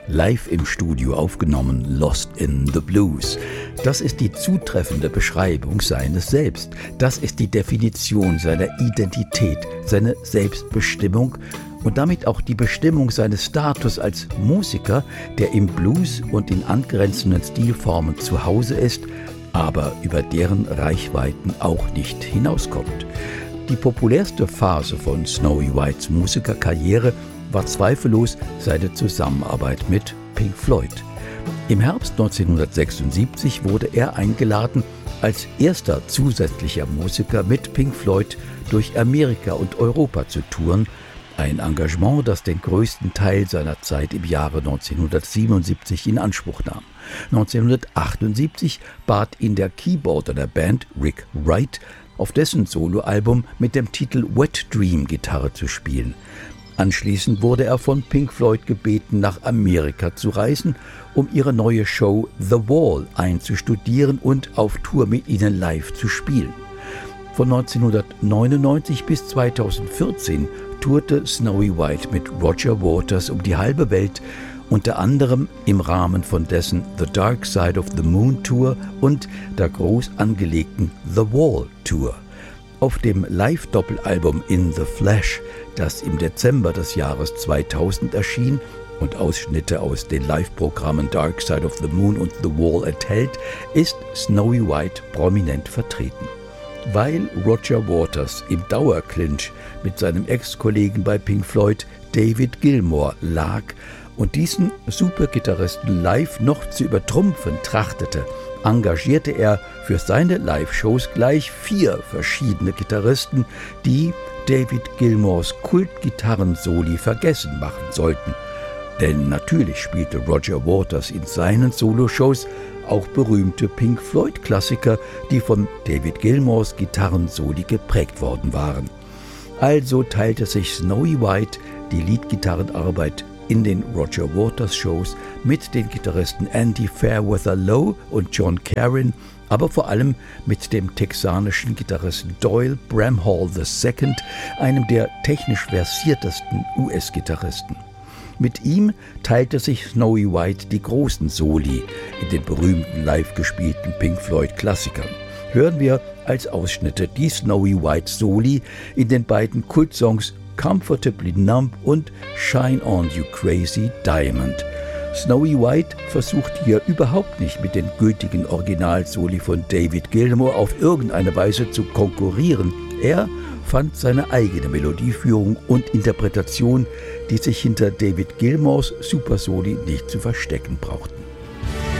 live im Studio aufgenommen, Lost in the Blues. Das ist die zutreffende Beschreibung seines Selbst. Das ist die Definition seiner Identität, seine Selbstbestimmung und damit auch die Bestimmung seines Status als Musiker, der im Blues und in angrenzenden Stilformen zu Hause ist, aber über deren Reichweiten auch nicht hinauskommt. Die populärste Phase von Snowy Whites Musikerkarriere war zweifellos seine Zusammenarbeit mit Pink Floyd. Im Herbst 1976 wurde er eingeladen, als erster zusätzlicher Musiker mit Pink Floyd durch Amerika und Europa zu touren, ein Engagement, das den größten Teil seiner Zeit im Jahre 1977 in Anspruch nahm. 1978 bat ihn der Keyboarder der Band, Rick Wright, auf dessen Soloalbum mit dem Titel Wet Dream Gitarre zu spielen. Anschließend wurde er von Pink Floyd gebeten, nach Amerika zu reisen, um ihre neue Show The Wall einzustudieren und auf Tour mit ihnen live zu spielen. Von 1999 bis 2014 tourte Snowy White mit Roger Waters um die halbe Welt, unter anderem im Rahmen von dessen The Dark Side of the Moon Tour und der groß angelegten The Wall Tour. Auf dem Live-Doppelalbum In the Flash, das im Dezember des Jahres 2000 erschien und Ausschnitte aus den Live-Programmen Dark Side of the Moon und The Wall enthält, ist Snowy White prominent vertreten. Weil Roger Waters im Dauerclinch mit seinem Ex-Kollegen bei Pink Floyd, David Gilmour, lag und diesen Supergitarristen live noch zu übertrumpfen trachtete, engagierte er für seine Live-Shows gleich 4 verschiedene Gitarristen, die David Gilmours Kultgitarrensoli vergessen machen sollten. Denn natürlich spielte Roger Waters in seinen Soloshows auch berühmte Pink Floyd-Klassiker, die von David Gilmours Gitarrensoli geprägt worden waren. Also teilte sich Snowy White die Leadgitarrenarbeit in den Roger Waters Shows mit den Gitarristen Andy Fairweather Lowe und John Carin, aber vor allem mit dem texanischen Gitarristen Doyle Bramhall II, einem der technisch versiertesten US-Gitarristen. Mit ihm teilte sich Snowy White die großen Soli in den berühmten live gespielten Pink Floyd-Klassikern. Hören wir als Ausschnitte die Snowy White Soli in den beiden Kultsongs Comfortably Numb und Shine On You Crazy Diamond. Snowy White versucht hier überhaupt nicht mit den gültigen Originalsoli von David Gilmour auf irgendeine Weise zu konkurrieren. Er fand seine eigene Melodieführung und Interpretation, die sich hinter David Gilmours Supersoli nicht zu verstecken brauchten.